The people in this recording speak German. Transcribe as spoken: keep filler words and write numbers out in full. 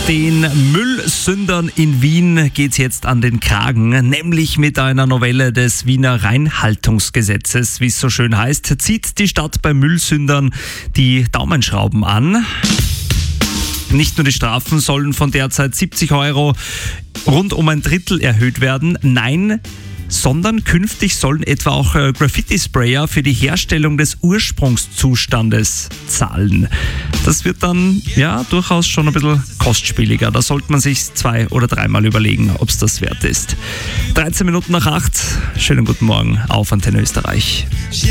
Den Müllsündern in Wien geht's jetzt an den Kragen, nämlich mit einer Novelle des Wiener Reinhaltungsgesetzes, wie es so schön heißt, zieht die Stadt bei Müllsündern die Daumenschrauben an. Nicht nur die Strafen sollen von derzeit siebzig Euro rund um ein Drittel erhöht werden, nein, sondern künftig sollen etwa auch Graffiti-Sprayer für die Herstellung des Ursprungszustandes zahlen. Das wird dann ja durchaus schon ein bisschen kostspieliger. Da sollte man sich zwei- oder dreimal überlegen, ob es das wert ist. dreizehn Minuten nach acht. Schönen guten Morgen auf Antenne Österreich.